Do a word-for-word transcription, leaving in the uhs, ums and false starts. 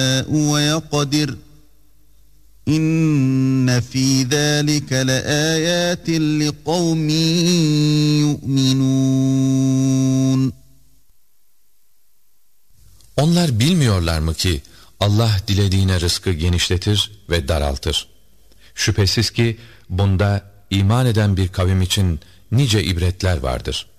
وَيَقْدِرْ İnne fî zâlike leâyâtin liqavmin yu'minûn. Onlar bilmiyorlar mı ki Allah dilediğine rızkı genişletir ve daraltır. Şüphesiz ki bunda iman eden bir kavim için nice ibretler vardır.